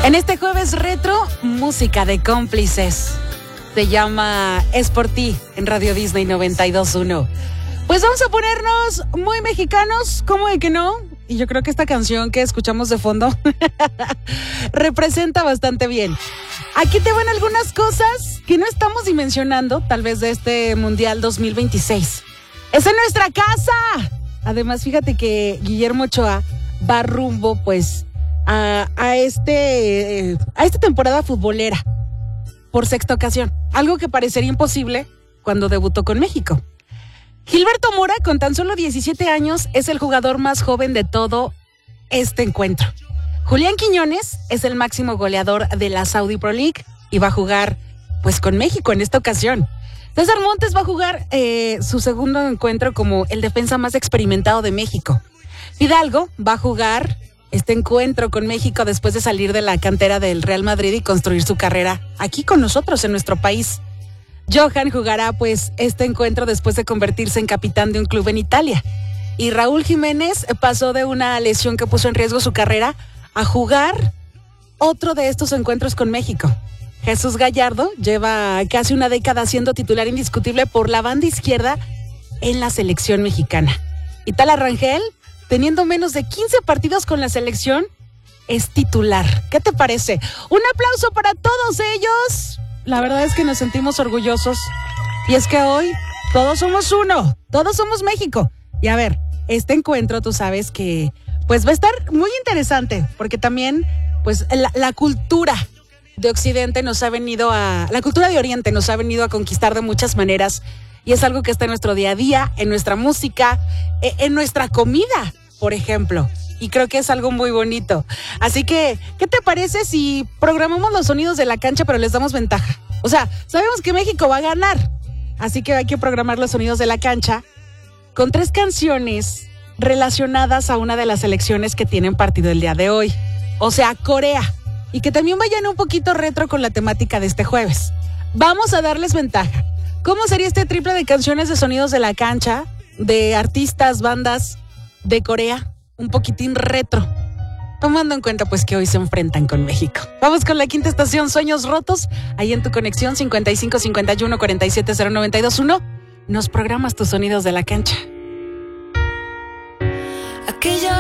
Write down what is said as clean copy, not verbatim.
En este jueves retro, música de cómplices. Se llama Es por ti en Radio Disney 92.1. Pues vamos a ponernos muy mexicanos, ¿cómo de que no? Y yo creo que esta canción que escuchamos de fondo representa bastante bien. Aquí te van algunas cosas que no estamos dimensionando, tal vez de este Mundial 2026. ¡Es en nuestra casa! Además, fíjate que Guillermo Ochoa va rumbo, pues, a esta temporada futbolera por sexta ocasión. Algo que parecería imposible cuando debutó con México. Gilberto Mora, con tan solo 17 años, es el jugador más joven de todo este encuentro. Julián Quiñones es el máximo goleador de la Saudi Pro League y va a jugar, pues, con México en esta ocasión. César Montes va a jugar su segundo encuentro como el defensa más experimentado de México. Fidalgo va a jugar este encuentro con México después de salir de la cantera del Real Madrid y construir su carrera aquí con nosotros en nuestro país. Johan jugará pues este encuentro después de convertirse en capitán de un club en Italia. Y Raúl Jiménez pasó de una lesión que puso en riesgo su carrera a jugar otro de estos encuentros con México. Jesús Gallardo lleva casi una década siendo titular indiscutible por la banda izquierda en la selección mexicana. Y Tala Rangel, teniendo menos de 15 partidos con la selección, es titular. ¿Qué te parece? Un aplauso para todos ellos. La verdad es que nos sentimos orgullosos. Y es que hoy todos somos uno, todos somos México. Y a ver, este encuentro tú sabes que pues va a estar muy interesante, porque también pues la cultura de Occidente nos ha venido la cultura de Oriente nos ha venido a conquistar de muchas maneras. Y es algo que está en nuestro día a día, en nuestra música, en nuestra comida, por ejemplo. Y creo que es algo muy bonito. Así que, ¿qué te parece si programamos los sonidos de la cancha, pero les damos ventaja? O sea, sabemos que México va a ganar. Así que hay que programar los sonidos de la cancha con 3 canciones relacionadas a una de las selecciones que tienen partido el día de hoy. O sea, Corea. Y que también vayan un poquito retro con la temática de este jueves. Vamos a darles ventaja. ¿Cómo sería este triple de canciones de sonidos de la cancha, de artistas, bandas de Corea? Un poquitín retro, tomando en cuenta pues que hoy se enfrentan con México. Vamos con la quinta estación, Sueños Rotos, ahí en tu conexión 55 51 47 0921. Nos programas tus sonidos de la cancha. Aquella